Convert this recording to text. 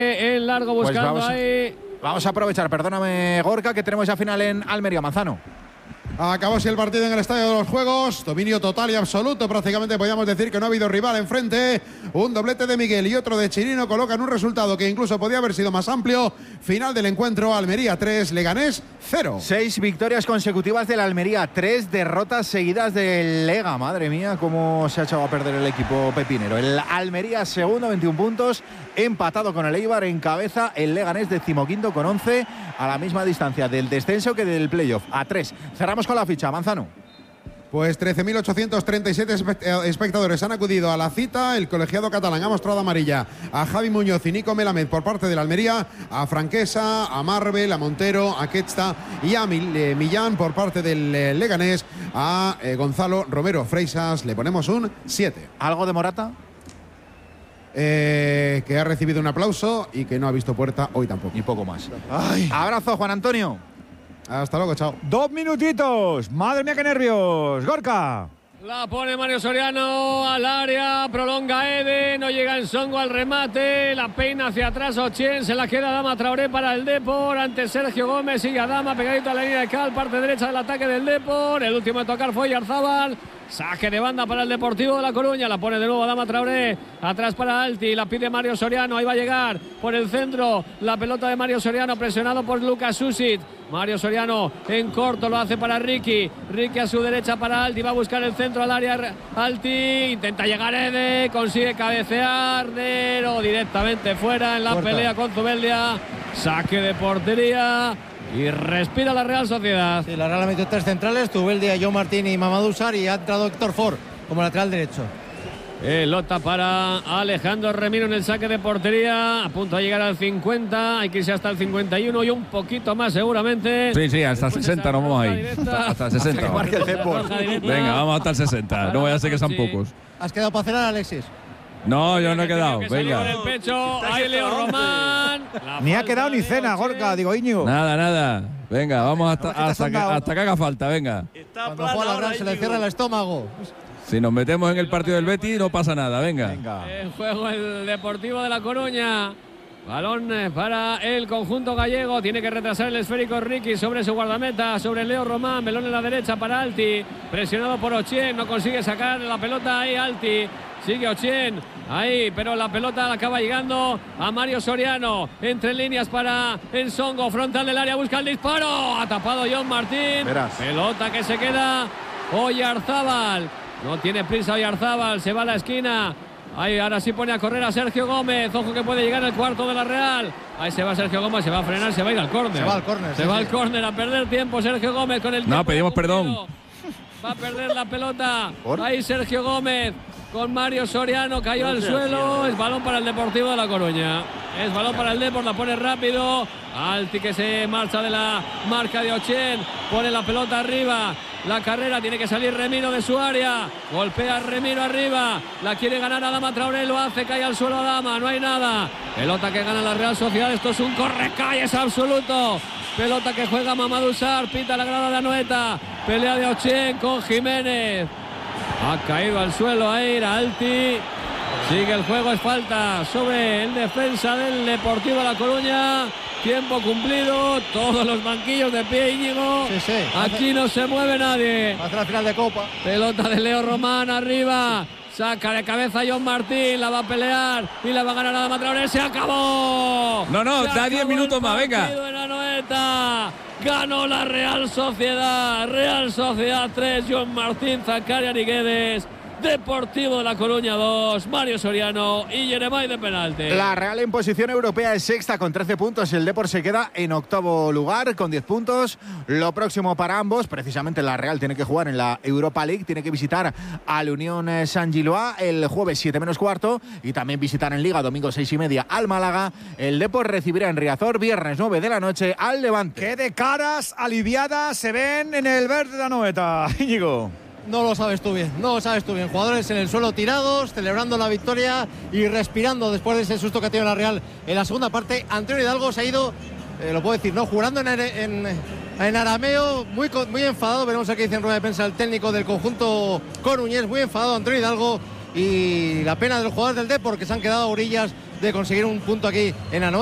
en largo buscando pues ahí. Vamos a aprovechar, perdóname Gorka, que tenemos ya final en Almería. Manzano. Acabó así el partido en el Estadio de los Juegos. Dominio total y absoluto. Prácticamente podríamos decir que no ha habido rival enfrente. Un doblete de Miguel y otro de Chirino colocan un resultado que incluso podía haber sido más amplio. Final del encuentro: Almería 3, Leganés 0. 6 victorias consecutivas del Almería, 3 derrotas seguidas del Lega. Madre mía, cómo se ha echado a perder el equipo pepinero. El Almería segundo, 21 puntos, empatado con el Eibar, en cabeza el Leganés decimoquinto con 11, a la misma distancia del descenso que del playoff, a 3. Cerramos con la ficha, Manzano. Pues 13.837 espectadores han acudido a la cita. El colegiado catalán ha mostrado amarilla a Javi Muñoz y Nico Melamed por parte de la Almería, a Franquesa, a Marvel, a Montero, a Quetsta y a Millán por parte del Leganés, a Gonzalo Romero Freisas. Le ponemos un 7. ¿Algo de Morata? Que ha recibido un aplauso y que no ha visto puerta hoy tampoco. Y poco más. Ay. Abrazo, Juan Antonio. Hasta luego, chao. 2 minutitos. Madre mía, qué nervios. Gorka. La pone Mario Soriano al área, prolonga Ede, no llega en Songo al remate, la peina hacia atrás Ochien, se la queda Adama Traoré para el Depor, ante Sergio Gómez, sigue Adama pegadito a la línea de cal, parte derecha del ataque del Depor, el último a tocar fue Yarzábal. Saque de banda para el Deportivo de La Coruña. La pone de nuevo Adama Traoré. Atrás para Alti. La pide Mario Soriano. Ahí va a llegar por el centro. La pelota de Mario Soriano presionado por Lucas Susic. Mario Soriano en corto lo hace para Ricky. Ricky a su derecha para Alti. Va a buscar el centro al área. Alti intenta llegar Ede. Consigue cabecear. Pero directamente fuera en la pelea con Zubeldia. Saque de portería. Y respira la Real Sociedad. Sí, la Real ha metido 3 centrales, Zubeldia, Joe Martín y Mamadou Sarr, y ha entrado Héctor Ford como lateral derecho. Pelota para Alejandro Remiro en el saque de portería, a punto de llegar al 50, hay que irse hasta el 51 y un poquito más seguramente. Sí, hasta el 60 nos vamos ahí. Hasta el 60. Venga, vamos hasta el 60, no voy a ser que sean pocos. ¿Has quedado para cenar, Alexis? No, yo no he quedado. Venga. El pecho, ahí Leo Román. Ni ha quedado ni cena, Gorka, digo Íñigo. Nada. Venga, vamos hasta que haga falta, venga. Cuando juega la Real se le cierra el estómago. Si nos metemos en el partido del Betis no pasa nada, venga. En juego el Deportivo de La Coruña. Balón para el conjunto gallego. Tiene que retrasar el esférico Ricky sobre su guardameta, sobre Leo Román. Melón en la derecha para Alti. Presionado por Ochien. No consigue sacar la pelota ahí Alti. Sigue Ochien ahí, pero la pelota acaba llegando a Mario Soriano. Entre líneas para Ensongo. Frontal del área. Busca el disparo. Ha tapado John Martín. Verás. Pelota que se queda Oyarzábal. No tiene prisa Oyarzábal. Se va a la esquina. Ahí ahora sí pone a correr a Sergio Gómez. Ojo que puede llegar el cuarto de la Real. Ahí se va Sergio Gómez, se va a frenar, se va a ir al córner. Se va al córner. Se va al córner a perder tiempo Sergio Gómez con el No, pedimos perdón. Va a perder la pelota. Ahí Sergio Gómez con Mario Soriano. Cayó al suelo. Es balón para el Deportivo de La Coruña. Es balón para el Depor, la pone rápido. Alti que se marcha de la marca de Ochien. Pone la pelota arriba. La carrera, tiene que salir Remiro de su área. Golpea Remiro arriba. La quiere ganar Adama Traoré, lo hace, cae al suelo Adama. No hay nada. Pelota que gana la Real Sociedad. Esto es un correcalles absoluto. Pelota que juega Mamadou Sarr. Pita la grada de Anoeta. Pelea de Ochien con Jiménez. Ha caído al suelo ahí Alti. Sigue el juego, es falta sobre el defensa del Deportivo de La Coruña. Tiempo cumplido, todos los banquillos de pie, Íñigo. Sí. Aquí no se mueve nadie. Hace la final de Copa. Pelota de Leo Román arriba. Saca de cabeza John Martín, la va a pelear y la va a ganar Adama Traoré. ¡Se acabó! No, da 10 minutos más, venga. Ganó la Real Sociedad. Real Sociedad 3, John Martín, Zakaria Niguedes. Deportivo de La Coruña 2, Mario Soriano y Jeremai de penalti. La Real en posición europea es sexta con 13 puntos. El Depor se queda en octavo lugar con 10 puntos. Lo próximo para ambos, precisamente la Real tiene que jugar en la Europa League, tiene que visitar al Unión Saint-Gilloise el jueves 7 menos cuarto y también visitar en Liga domingo 6:30 al Málaga. El Depor recibirá en Riazor viernes 9 de la noche al Levante. Qué de caras aliviadas se ven en el verde de Anoeta, Íñigo. No lo sabes tú bien. Jugadores en el suelo tirados, celebrando la victoria y respirando después de ese susto que ha tenido la Real en la segunda parte. Antonio Hidalgo se ha ido, lo puedo decir, ¿no? Jurando en arameo, muy enfadado. Veremos aquí dice en rueda de prensa el técnico del conjunto coruñés, muy enfadado Antonio Hidalgo. y la pena de los jugadores del Depor, que se han quedado a orillas de conseguir un punto aquí en Anoeta.